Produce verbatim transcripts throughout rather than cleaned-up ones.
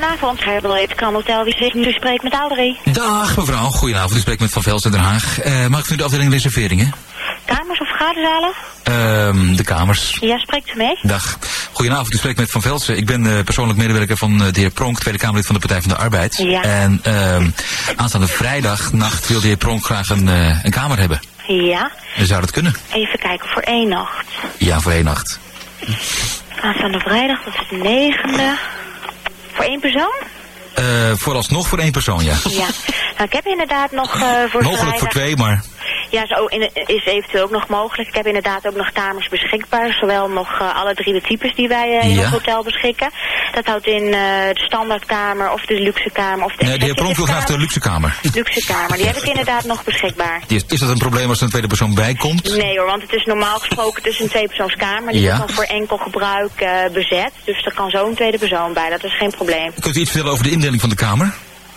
Goedenavond, Herbal kan Hotel. Wie zegt nu spreekt met Audrey? Dag mevrouw, goedenavond. Ik spreek met Van Velsen Den Haag. Uh, mag ik van de afdeling reserveringen? Kamers of vergaderzalen? Uh, de kamers. Ja, spreekt u mee? Dag. Goedenavond, ik spreek met Van Velsen. Ik ben uh, persoonlijk medewerker van uh, de heer Pronk, Tweede Kamerlid van de Partij van de Arbeid. Ja. En uh, aanstaande vrijdagnacht wil de heer Pronk graag een, uh, een kamer hebben. Ja. En zou dat kunnen? Even kijken, voor één nacht. Ja, voor één nacht. Aanstaande vrijdag, dat is de negende. Voor één persoon? Uh, vooralsnog voor één persoon, ja. Ja. Nou, ik heb inderdaad nog uh, voor Mogelijk vrijdag... voor twee, maar... Ja, zo in, is eventueel ook nog mogelijk. Ik heb inderdaad ook nog kamers beschikbaar. Zowel nog uh, alle drie de types die wij uh, in ja. het hotel beschikken. Dat houdt in uh, de standaardkamer of de luxe kamer. Of de nee, de heer Pronk wil graag de luxe kamer. Luxe kamer, die heb ik inderdaad nog beschikbaar. Is, is dat een probleem als er een tweede persoon bij komt? Nee hoor, want het is normaal gesproken dus een tweepersoonskamer. Die ja. is dan voor enkel gebruik uh, bezet. Dus er kan zo'n tweede persoon bij, dat is geen probleem. Kunt u iets vertellen over de indeling van de kamer?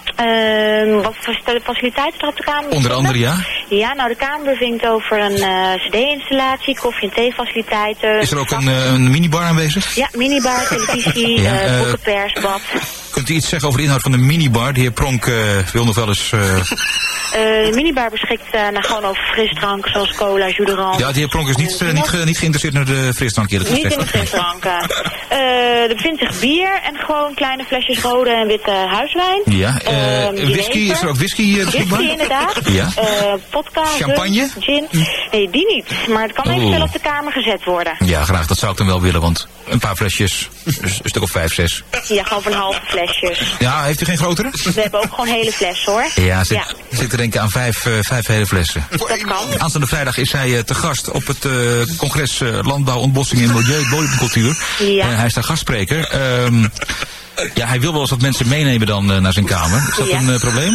Uh, wat voor faciliteiten er op de kamer? Onder andere, ja? Ja, nou de kamer bevindt over een uh, cd-installatie, koffie- en theefaciliteiten. Is er ook een, uh, een minibar aanwezig? Ja, minibar, televisie, ja, uh, uh, boekenpers, bad. Kunt u iets zeggen over de inhoud van de minibar? De heer Pronk uh, wil nog wel eens... Uh... Uh, de minibar beschikt uh, nou, gewoon over frisdranken zoals cola, jus d'orange. Ja, de heer Pronk is niet, uh, niet, ge, niet geïnteresseerd naar de frisdrank eerlijk gezegd. Niet in de frisdranken. uh, er bevindt zich bier en gewoon kleine flesjes rode en witte huiswijn. Ja, uh, uh, whisky, is er ook whisky uh, beschikbaar? Whisky inderdaad. Ja. Uh, vodka, champagne? Gin. Nee, die niet. Maar het kan Oeh. eventueel op de kamer gezet worden. Ja, graag. Dat zou ik dan wel willen, want een paar flesjes, dus een stuk of vijf, zes. Ja, gewoon van halve flesjes. Ja, heeft u geen grotere? We hebben ook gewoon hele flessen hoor. Ja, zit, ja. zit te denken aan vijf, uh, vijf hele flessen. Dat kan. Aanstaande vrijdag is hij uh, te gast op het uh, congres uh, Landbouw, Ontbossing en Milieu, Bodemcultuur. Ja. Uh, hij is daar gastspreker. Um, ja, hij wil wel eens wat mensen meenemen dan uh, naar zijn kamer. Is dat ja. een uh, probleem?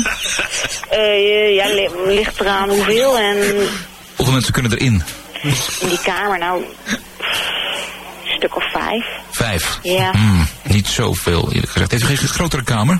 Uh, ja, li ligt eraan hoeveel en... Hoeveel mensen kunnen erin? In die kamer, nou... Een stuk of vijf. Vijf? Ja. Hmm, niet zoveel, eerlijk gezegd. Heeft u geen grotere kamer?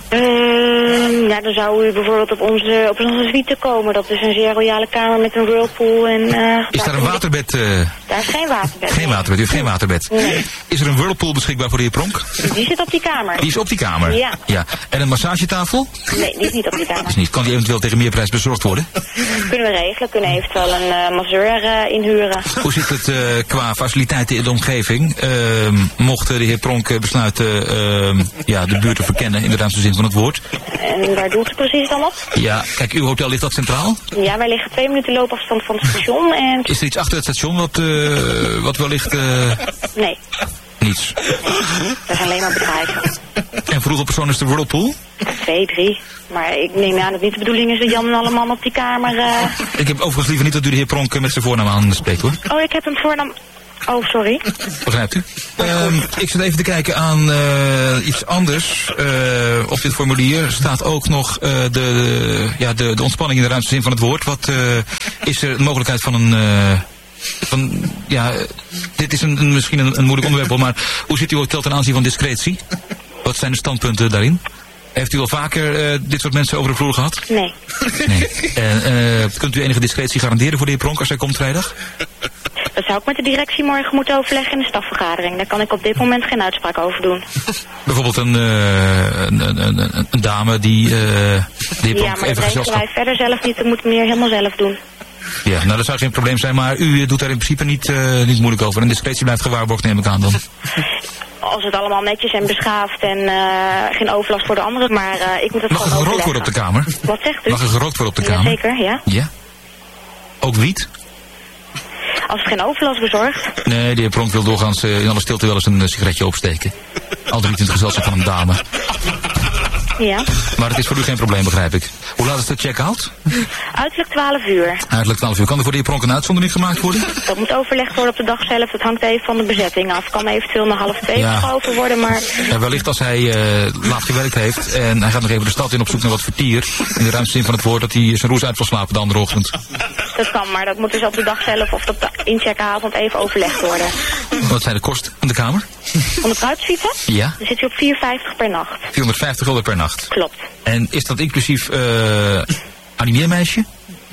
Uh, ja, dan zou u bijvoorbeeld op onze, op onze suite komen. Dat is een zeer royale kamer met een whirlpool en... Uh, is daar een waterbed? Uh... Daar is geen waterbed. Geen waterbed, u heeft geen waterbed. Nee. Is er een whirlpool beschikbaar voor de heer Pronk? Die zit op die kamer. Die is op die kamer? Ja. ja. En een massagetafel? Nee, die is niet op die kamer. Is niet. Kan die eventueel tegen meerprijs bezorgd worden? Kunnen we regelen. Kunnen eventueel een uh, masseur uh, inhuren. Hoe zit het uh, qua faciliteiten in de omgeving? Uh, mocht de heer Pronk besluiten uh, ja, de buurt te verkennen, in de ruimste zin van het woord. En waar doet het precies dan op? Ja, kijk, uw hotel ligt dat centraal? Ja, wij liggen twee minuten loopafstand van het station. En... Is er iets achter het station wat, uh, wat wellicht... Uh... Nee. Niets? Nee, dat zijn alleen maar bedrijven. En voor hoeveel personen is de whirlpool? Twee, drie. Maar ik neem aan dat niet de bedoeling is dat Jan en alle man op die kamer... Uh... Ik heb overigens liever niet dat u de heer Pronk met zijn voornaam aanspreekt, hoor. Oh, ik heb hem voornaam... Oh, sorry. Begrijpt u? Um, ik zit even te kijken aan uh, iets anders. Uh, op dit formulier staat ook nog uh, de, de, ja, de, de ontspanning in de ruimste zin van het woord. Wat uh, is er de mogelijkheid van een... Uh, van, ja, dit is een, een, misschien een, een moeilijk onderwerp, maar hoe zit uw hotel ten aanzien van discretie? Wat zijn de standpunten daarin? Heeft u al vaker uh, dit soort mensen over de vloer gehad? Nee. nee. En, uh, kunt u enige discretie garanderen voor de heer Pronk als hij komt vrijdag? Dat zou ik met de directie morgen moeten overleggen in de stafvergadering. Daar kan ik op dit moment geen uitspraak over doen. Bijvoorbeeld een, uh, een, een, een, een dame die uh, de heer Pronk ja, maar even dat regelen wij verder zelf niet. Dat moet meer helemaal zelf doen. Ja, nou dat zou geen probleem zijn, maar u doet daar in principe niet, uh, niet moeilijk over. En discretie blijft gewaarborgd, neem ik aan dan. Als het allemaal netjes en beschaafd en uh, geen overlast voor de anderen, maar uh, ik moet het Mag gewoon er gerookt worden op de kamer? Wat zegt u? Mag er gerookt worden op de kamer? Jazeker, ja. Ja? Ook wiet? Als het geen overlast bezorgt? Nee, de heer Pronk wil doorgaans uh, in alle stilte wel eens een uh, sigaretje opsteken. Altijd niet in het gezelschap van een dame. Ja. Maar het is voor u geen probleem, begrijp ik. Hoe laat is de check-out? Uiterlijk twaalf uur. Uiterlijk twaalf uur. Kan er voor de heer Pronk een uitzondering gemaakt worden? Dat moet overlegd worden op de dag zelf. Dat hangt even van de bezetting af. Kan eventueel naar half twee ja. geschoven worden, maar... Ja, wellicht als hij uh, laat gewerkt heeft en hij gaat nog even de stad in op zoek naar wat vertier. In de ruimste zin van het woord dat hij zijn roes uit wil slapen de andere ochtend. Dat kan, maar dat moet dus op de dag zelf of op de incheckavond even overlegd worden. Wat zijn de kosten van de kamer? Om de bruidssuite? Ja. Dan zit je op vierhonderdvijftig per nacht. vierhonderdvijftig gulden per nacht? Klopt. En is dat inclusief uh, animeermeisje?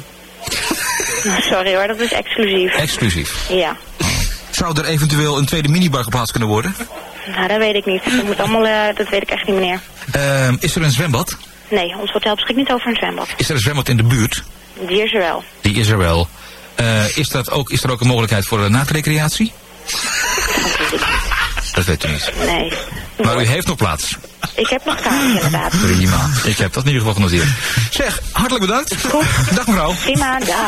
Sorry hoor, dat is exclusief. Exclusief? Ja. Zou er eventueel een tweede minibar geplaatst kunnen worden? Nou, dat weet ik niet. Dat, moet allemaal, uh, dat weet ik echt niet, meneer. Uh, is er een zwembad? Nee, ons hotel beschikt niet over een zwembad. Is er een zwembad in de buurt? Die is er wel. Die is er wel. Uh, is, dat ook, is er ook een mogelijkheid voor uh, nachtrecreatie? Dat weet ik niet. Dat weet u niet? Nee. Maar u heeft nog plaats? Ik heb nog kamers, inderdaad. Prima. Ik heb dat in ieder geval genoteerd. Zeg, hartelijk bedankt. Goed. Dag mevrouw. Prima, dag.